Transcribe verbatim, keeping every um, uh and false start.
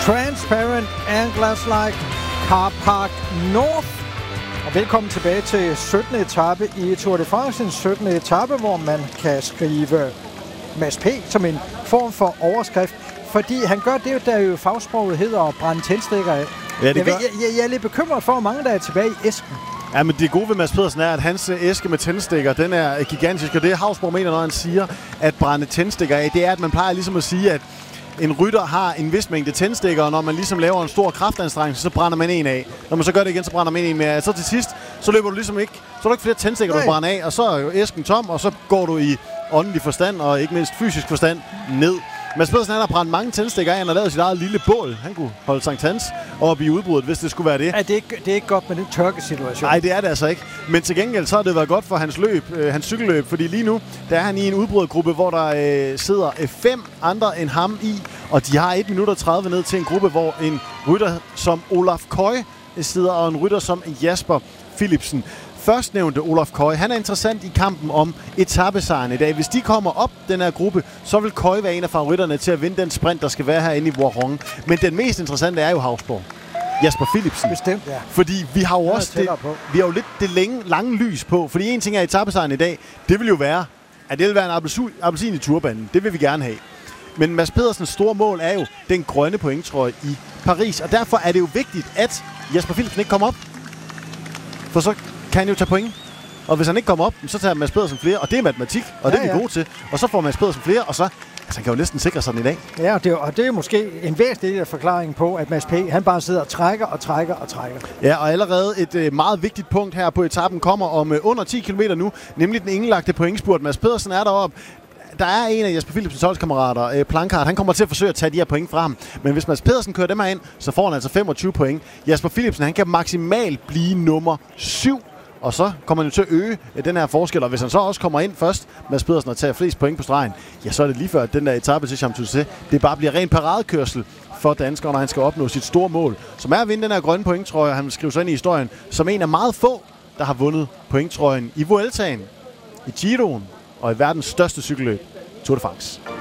Transparent and Glass-like Car Park North. Og velkommen tilbage til syttende etape i Tour de France. En syttende etape, hvor man kan skrive Mads P. som en form for overskrift. Fordi han gør det, der jo fagsproget hedder at brænde tændstikker af. Ja, det jeg, gør. jeg, jeg, jeg er lidt bekymret for, hvor mange der er tilbage i æsken. Ja, men det gode ved Mads Pedersen er, at hans æske med tændstikker, den er gigantisk. Og det Hausborg mener, når han siger, at brænde tændstikker af, det er, at man plejer ligesom at sige, at en rytter har en vis mængde tændstikker, og når man ligesom laver en stor kraftanstrengelse, så brænder man en af. Når man så gør det igen, så brænder man en mere. Så til sidst, så løber du ligesom ikke, så er du ikke flere tændstikker, du brænder af, og så er jo æsken tom, og så går du i åndelig forstand, og ikke mindst fysisk forstand, ned. Mads Pedersen har brændt mange tændstikker af, han har lavet sit eget lille bål. Han kunne holde Sankt Hans op i udbruddet, hvis det skulle være det. Ja, det, er ikke, det er ikke godt med den tørkesituation. Nej, det er det altså ikke. Men til gengæld så har det været godt for hans løb, øh, hans cykelløb, fordi lige nu, der er han i en udbrudgruppe, hvor der øh, sidder øh, fem andre end ham i, og de har et minut og tredive ned til en gruppe, hvor en rytter som Olaf Koy sidder, og en rytter som Jasper Philipsen. Førstnævnte Olaf Koy, han er interessant i kampen om etapesejren i dag. Hvis de kommer op, den her gruppe, så vil Koy være en af favoritterne til at vinde den sprint, der skal være herinde i Voiron. Men den mest interessante er jo Hausborg. Jasper Philipsen. Bestemt, ja. Fordi vi har jo også det, vi har jo lidt det længe, lange lys på. Fordi en ting er etapesejren i dag, det vil jo være, at det vil være en appelsin, appelsin i turbanen. Det vil vi gerne have. Men Mads Pedersens store mål er jo den grønne pointtrøje i Paris. Og derfor er det jo vigtigt, at Jasper Philipsen ikke kommer op. For så kan han jo tage point. Og hvis han ikke kommer op, så tager Mads Pedersen flere. Og det er matematik, og ja, det er vi ja. gode til. Og så får Mads Pedersen flere, og så altså, han kan jo næsten sikre sådan i dag. Ja, og det, er, og det er måske en væsentlig af forklaringen på, at Mads P. han bare sidder og trækker og trækker og trækker. Ja, og allerede et øh, meget vigtigt punkt her på etappen kommer om øh, under ti kilometer nu, nemlig den indlagte pointspurt. Mads Pedersen er deroppe. Der er en af Jasper Philipsens holdskammerater, øh, Plancard, han kommer til at forsøge at tage de her point fra ham. Men hvis Mads Pedersen kører dem her ind, så får han altså femogtyve point. Jasper Philipsen, han kan maksimalt blive nummer syv. Og så kommer han jo til at øge den her forskel, og hvis han så også kommer ind først, Mads Pedersen og tager flest point på stregen, ja, så er det lige før, at den der etape til Champs-Élysées, det bare bliver ren paradekørsel for danskerne, når han skal opnå sit store mål, som er at vinde den her grønne pointtrøje. Han vil skrive sig ind i historien som en af meget få, der har vundet pointtrøjen i Vueltaen, i Giroen og i verdens største cykelløb, Tour de France.